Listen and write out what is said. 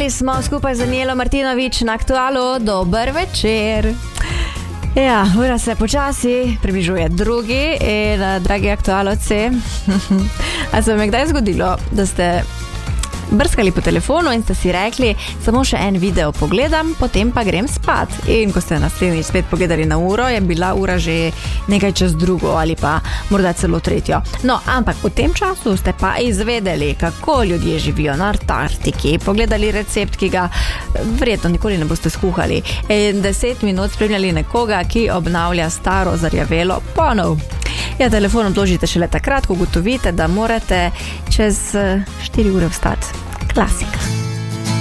nadaljevali smo skupaj z Danielo Martinović na Aktualu. Dober večer. Ja, ura se počasi približuje drugi in dragi aktualovci, a se vam je kdaj zgodilo, da ste brskali po telefonu in ste si rekli, samo še en video pogledam, potem pa grem spat. In ko ste naslednjič spet pogledali na uro, je bila ura že nekaj čez drugo ali pa morda celo tretjo. No, ampak v tem času ste pa izvedeli, kako ljudje živijo na Antarktiki, pogledali recept, ki ga verjetno nikoli ne boste skuhali, in 10 minut spremljali nekoga, ki obnavlja staro zarjavelo ponov. Ja, telefon odložite šele takrat, ko ugotovite, da morate čez 4 ure vstati. Klasika.